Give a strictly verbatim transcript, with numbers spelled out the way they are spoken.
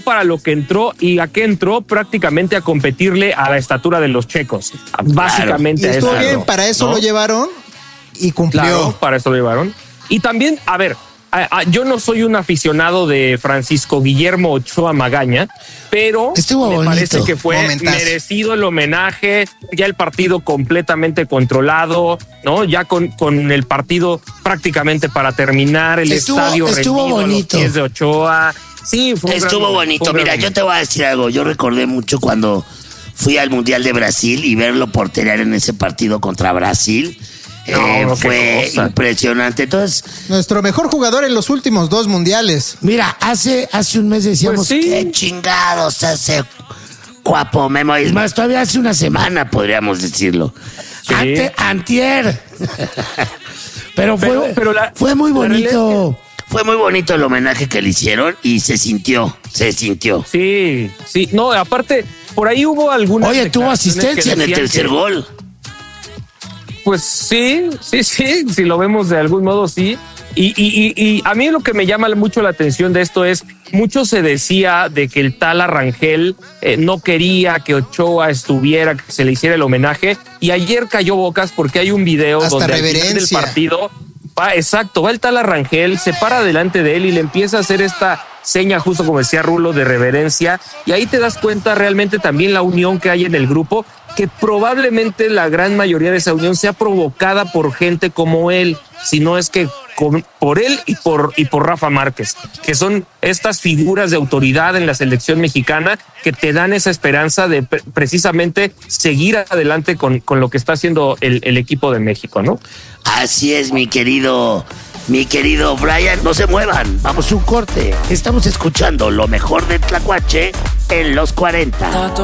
para lo que entró y a qué entró prácticamente a competirle a la estatura de los checos. Básicamente claro. Y estuvo a eso. bien, para eso ¿no? lo llevaron y cumplió. Claro, para eso lo llevaron. Y también, a ver, a, a, yo no soy un aficionado de Francisco Guillermo Ochoa Magaña, pero estuvo me bonito. parece que fue Momentazo. merecido el homenaje, ya el partido completamente controlado, ¿no? Ya con, con el partido prácticamente para terminar, el estuvo, estadio estuvo rendido bonito. a los pies de Ochoa. Sí, fue un Estuvo gran, bonito. fue un Mira, gran yo te voy a decir algo. Yo recordé mucho cuando fui al Mundial de Brasil y verlo porterear en ese partido contra Brasil. No, eh, qué fue cosa. impresionante. Entonces, Nuestro mejor jugador en los últimos dos mundiales. Mira, hace, hace un mes decíamos, Pues sí. qué chingados hace guapo Memo. Es más, todavía hace una semana podríamos decirlo. Sí. ante, antier. Pero fue, Pero- pero la- fue muy la realidad bonito. Fue muy bonito el homenaje que le hicieron y se sintió, se sintió. Sí, sí. No, aparte, por ahí hubo algunas. Oye, tuvo declaraciones asistencia que En el decían tercer que- gol. Pues sí, sí, sí, si lo vemos de algún modo, sí. Y, y, y, y a mí lo que me llama mucho la atención de esto es, mucho se decía de que el tal Arrangel eh, no quería que Ochoa estuviera, que se le hiciera el homenaje, y ayer cayó bocas porque hay un video Hasta donde al final del reverencia. partido, va, exacto, va el tal Arrangel, se para delante de él y le empieza a hacer esta seña, justo como decía Rulo, de reverencia, y ahí te das cuenta realmente también la unión que hay en el grupo, que probablemente la gran mayoría de esa unión sea provocada por gente como él, si no es que con, por él y por, y por Rafa Márquez, que son estas figuras de autoridad en la selección mexicana que te dan esa esperanza de pre- precisamente seguir adelante con, con lo que está haciendo el, el equipo de México, ¿no? Así es, mi querido, mi querido Brian. No se muevan, vamos a un corte. Estamos escuchando lo mejor de Tlacuache en los cuarenta.